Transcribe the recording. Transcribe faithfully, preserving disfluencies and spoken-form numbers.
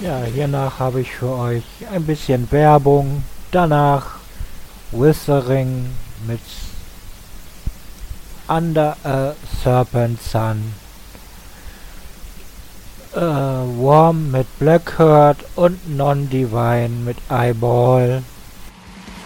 Ja, hiernach habe ich für euch ein bisschen Werbung. Danach Withering mit Under a Serpent Sun. Äh, Worm mit Blackheart und Non-Divine mit Eyeball.